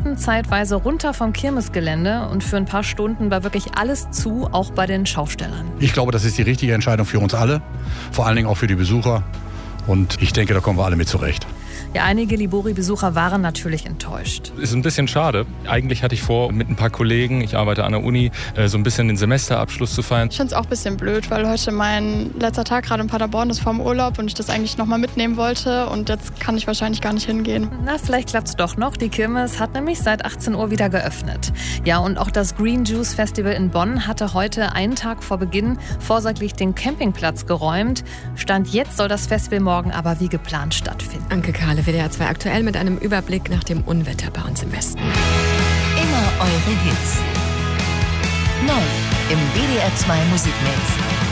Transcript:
mussten zeitweise runter vom Kirmesgelände und für ein paar Stunden war wirklich alles zu, auch bei den Schaustellern. Ich glaube, das ist die richtige Entscheidung für uns alle, vor allen Dingen auch für die Besucher. Und ich denke, da kommen wir alle mit zurecht. Ja, einige Libori-Besucher waren natürlich enttäuscht. Ist ein bisschen schade. Eigentlich hatte ich vor, mit ein paar Kollegen, ich arbeite an der Uni, so ein bisschen den Semesterabschluss zu feiern. Ich finde es auch ein bisschen blöd, weil heute mein letzter Tag gerade in Paderborn ist vorm Urlaub und ich das eigentlich nochmal mitnehmen wollte. Und jetzt kann ich wahrscheinlich gar nicht hingehen. Na, vielleicht klappt es doch noch. Die Kirmes hat nämlich seit 18 Uhr wieder geöffnet. Ja, und auch das Green Juice Festival in Bonn hatte heute einen Tag vor Beginn vorsorglich den Campingplatz geräumt. Stand jetzt soll das Festival morgen aber wie geplant stattfinden. Anke Kahle, WDR 2 aktuell mit einem Überblick nach dem Unwetter bei uns im Westen. Immer eure Hits. Neu im WDR 2 Musikmix.